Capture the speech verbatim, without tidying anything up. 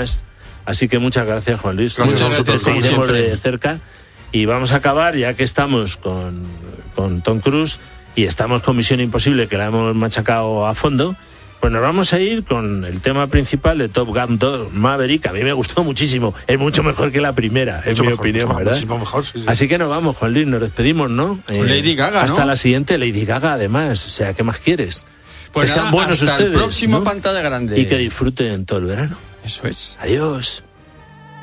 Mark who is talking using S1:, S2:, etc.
S1: más. Así que muchas gracias, Juan Luis.
S2: Gracias a
S1: Nosotros
S2: vosotros,
S1: te seguiremos
S2: siempre.
S1: de cerca. Y vamos a acabar, ya que estamos con, con Tom Cruise y estamos con Misión Imposible, que la hemos machacado a fondo, pues nos vamos a ir con el tema principal de Top Gun dos Maverick. A mí me gustó muchísimo. Es mucho mejor que la primera, en mi
S2: mejor,
S1: opinión,
S2: mucho,
S1: ¿verdad?
S2: muchísimo mejor, sí, sí.
S1: Así que nos vamos, Juan Luis, nos despedimos, ¿no?
S3: Con Lady Gaga,
S1: hasta
S3: ¿no?
S1: la siguiente, Lady Gaga, además. O sea, ¿qué más quieres?
S3: Pues
S1: que sean
S3: nada,
S1: buenos
S3: hasta
S1: ustedes,
S3: el próximo
S1: ¿no?
S3: Pantalla Grande.
S1: Y que disfruten todo el verano.
S3: Eso es.
S1: Adiós.